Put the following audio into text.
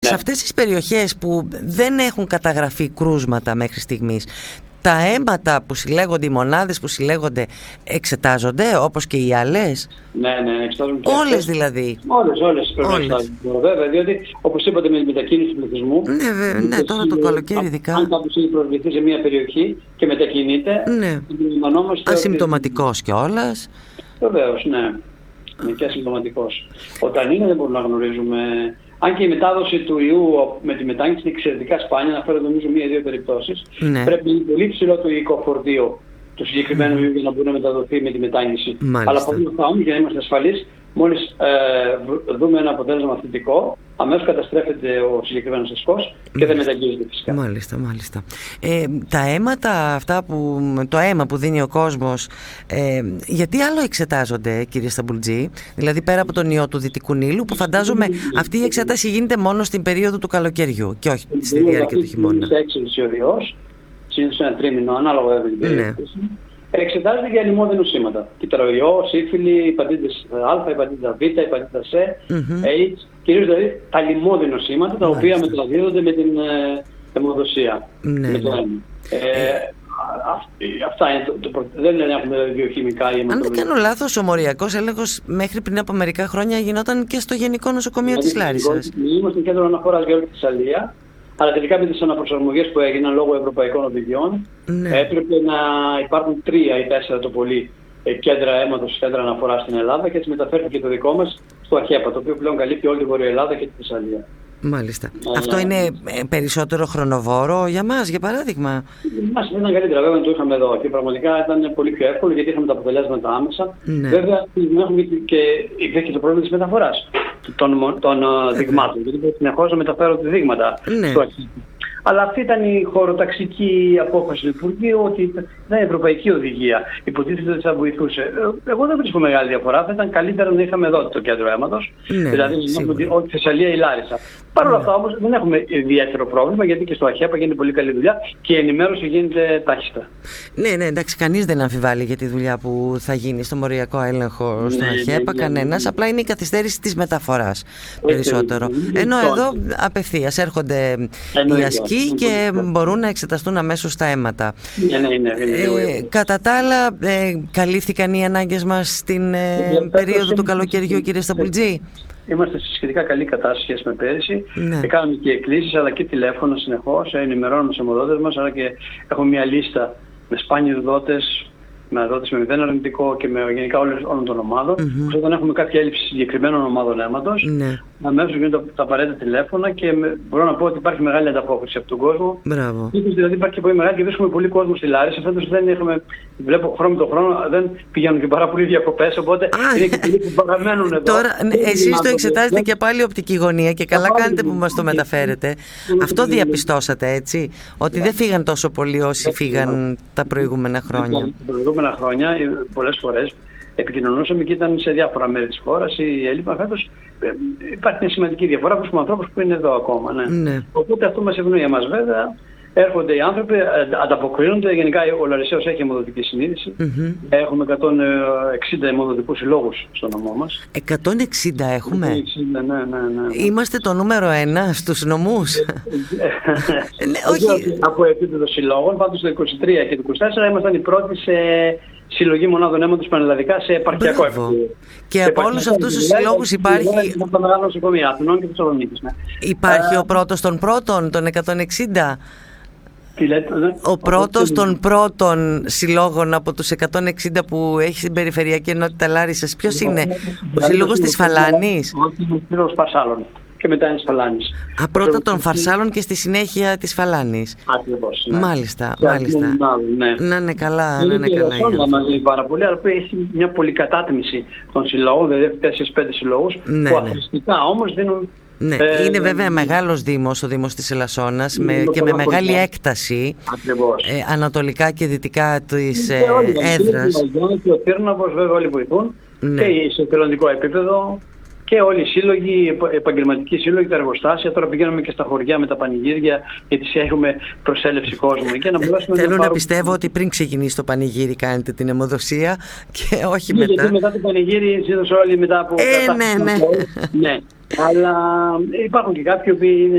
σε αυτές τις περιοχές που δεν έχουν καταγραφεί κρούσματα μέχρι στιγμής, τα αίματα που συλλέγονται, οι μονάδες που συλλέγονται, εξετάζονται όπως και οι άλλες? Ναι, εξετάζουν και όλες δηλαδή. Όλες πρέπει να εξετάζουν. Βέβαια, διότι όπως είπατε με την μετακίνηση του πληθυσμού. Ναι, τώρα το καλοκαίρι ειδικά. Αν κάποιος έχει προσβληθεί σε μια περιοχή και μετακινείται, ασυμπτωματικός κιόλας. Βεβαίως, ναι. Είναι και ασυμπτωματικός. Όταν είναι δεν μπορούμε να γνωρίζουμε. Αν και η μετάδοση του ιού με τη μετάγγιση είναι εξαιρετικά σπάνια, αναφέρω νομίζω 1-2 περιπτώσεις, πρέπει να είναι πολύ ψηλό το υλικό φορτίο του συγκεκριμένου ιού για να μπορεί να μεταδοθεί με τη μετάγγιση. Αλλά από όλα αυτά όμως, για να είμαστε ασφαλείς, μόλις δούμε ένα αποτέλεσμα θετικό, αμέσως καταστρέφεται ο συγκεκριμένος ασκός και δεν μεταγγίζεται φυσικά. Μάλιστα. Τα αίματα αυτά, το αίμα που δίνει ο κόσμος, γιατί άλλο εξετάζονται, κύριε Σταμπουλτζή? Δηλαδή πέρα από τον ιό του Δυτικού Νείλου, που φαντάζομαι αυτή η εξέταση γίνεται μόνο στην περίοδο του καλοκαιριού και όχι στη διάρκεια του χειμώνα. Έξι ο ιός, συνήθως ένα τρίμηνο, ανάλογα με την περίπτωση. Εξετάζεται για λοιμώδη νοσήματα. Κυταροϊό, σύφυλλη, υπατήτης Α, υπατήτητα Β, υπατήτητα C, AIDS, κυρίως δηλαδή τα λοιμώδη νοσήματα, τα οποία μεταδίδονται με την αιμοδοσία. Με το αίμα. Αυτά είναι δεν έχουμε βιοχημικά ή αιματολογικά. Αν δεν κάνω λάθος, ο μοριακός έλεγχος μέχρι πριν από μερικά χρόνια γινόταν και στο Γενικό Νοσοκομείο της Λάρισσας. Είμαστε κέντρο αναφοράς για όλη τη Θεσσαλία. Αλλά τελικά με τις αναπροσαρμογές που έγιναν λόγω ευρωπαϊκών οδηγιών, έπρεπε να υπάρχουν 3 ή 4 το πολύ κέντρα αίματος, κέντρα αναφοράς στην Ελλάδα, και έτσι μεταφέρθηκε το δικό μας στο ΑΧΕΠΑ, το οποίο πλέον καλύπτει όλη τη Βόρεια Ελλάδα και τη Θεσσαλία. Μάλιστα. Αυτό είναι περισσότερο χρονοβόρο για μας, για παράδειγμα? Για μας ήταν καλύτερα, βέβαια, το είχαμε εδώ και πραγματικά ήταν πολύ πιο εύκολο γιατί είχαμε τα αποτελέσματα άμεσα. Βέβαια, έχουμε και υπήρχε το πρόβλημα της μεταφοράς των δειγμάτων, γιατί πρέπει συνεχώς να μεταφέρονται δείγματα στο αρχείο. Αλλά αυτή ήταν η χωροταξική απόφαση του Υπουργείου, ότι ήταν ευρωπαϊκή οδηγία. Υποτίθεται ότι θα βοηθούσε. Εγώ δεν βρίσκω μεγάλη διαφορά. Θα ήταν καλύτερα να είχαμε εδώ το κέντρο αίματος. Δηλαδή, όχι Θεσσαλία ή Λάρισα. Παρ' όλα αυτά όμως δεν έχουμε ιδιαίτερο πρόβλημα, γιατί και στο ΑΧΕΠΑ γίνεται πολύ καλή δουλειά και η ενημέρωση γίνεται τάχιστα. Ναι, εντάξει, κανείς δεν αμφιβάλλει για τη δουλειά που θα γίνει στο μοριακό έλεγχο στο ΑΧΕΠΑ, κανένας. Απλά είναι η καθυστέρηση της μεταφοράς περισσότερο. Ενώ εδώ απευθείας έρχονται οι ασκοί και μπορούν να εξεταστούν αμέσως τα αίματα. Κατά τα άλλα, καλύφθηκαν οι ανάγκες μας στην περίοδο του καλοκαιριού, κύριε Σταμπουλτζή? Είμαστε σε σχετικά καλή κατάσταση με πέρυσι. Κάνουμε και εκκλήσεις αλλά και τηλέφωνα συνεχώς. Ενημερώνουμε τους αιμοδότες μας, αλλά και έχουμε μια λίστα με σπάνιους δότες, με δότες με 0 αρνητικό και με γενικά όλων των ομάδων. Όταν έχουμε κάποια έλλειψη συγκεκριμένων ομάδων αίματος, αμέσως γίνονται τα απαραίτητα τηλέφωνα και μπορώ να πω ότι υπάρχει μεγάλη ανταπόκριση από τον κόσμο. Δηλαδή υπάρχει και πολύ μεγάλη και βρίσκουμε πολύ κόσμο στη Λάρισα. Φέτος δεν έχουμε, βλέπω χρόνο με τον χρόνο, δεν πηγαίνουν και πάρα πολλοί διακοπές, οπότε είναι και πολλοί που παραμένουν εδώ. Τώρα, εσείς το εξετάζετε και πάλι οπτική γωνία και καλά κάνετε που μας το μεταφέρετε. Αυτό διαπιστώσατε, έτσι, ότι δεν φύγαν τόσο πολλοί όσοι φύγαν τα προηγούμενα χρόνια? Τα προηγούμενα χρόνια, πολλές φορές, επικοινωνούσαμε και ήταν σε διάφορα μέρη της χώρας ή έλειπαν. Φέτος υπάρχει μια σημαντική διαφορά προς τους ανθρώπους που είναι εδώ ακόμα. Οπότε αυτό μας ευνοεί εμάς, βέβαια. Έρχονται οι άνθρωποι, ανταποκρίνονται. Γενικά ο Λαρισαίος έχει αιμοδοτική συνείδηση. Έχουμε 160 αιμοδοτικούς συλλόγους στο νομό μας. 160 έχουμε? 160, ναι. Είμαστε το νούμερο 1 στους νομούς. Όχι από επίπεδο συλλόγων, πάντως το 23 και το 24 ήμασταν οι πρώτοι σε συλλογή μονάδων αίματος πανελλαδικά σε επαρχιακό επίπεδο. Και από όλους αυτούς τους συλλόγους υπάρχει... Υπάρχει ο πρώτος των πρώτων, των 160? Ο πρώτος των πρώτων συλλόγων από τους 160 που έχει στην Περιφερειακή Ενότητα Λάρισσας, ποιος είναι? Ο σύλλογος της Φαλάνης? Όχι, ο σύλλογος Φαρσάλων και μετά είναι της Φαλάνης. Πρώτα των Φαρσάλων και στη συνέχεια της Φαλάνης. Ακριβώς. Μάλιστα. Να είναι καλά. Όλα μαζί πάρα πολύ, αλλά έχει μια πολυκατάτμιση των συλλόγων, δηλαδή 4-5 συλλόγους, που αθρηστικά όμως δίνουν... είναι βέβαια μεγάλος δήμος ο Δήμος της Ελασσόνας και με μεγάλη έκταση ανατολικά και δυτικά της έδρας. Και ο Τύρναβος βέβαια όλοι βοηθούν και σε εθελοντικό επίπεδο και όλοι οι σύλλογοι, οι επαγγελματικοί σύλλογοι, τα εργοστάσια. Τώρα πηγαίνουμε και στα χωριά με τα πανηγύρια, γιατί έχουμε προσέλευση κόσμου. Θέλω να πιστεύω ότι πριν ξεκινήσει το πανηγύρι κάνετε την αιμοδοσία και όχι μετά. Γιατί μετά το πανηγύρι συνήθως όλοι μετά από... Ναι. Αλλά υπάρχουν και κάποιοι που είναι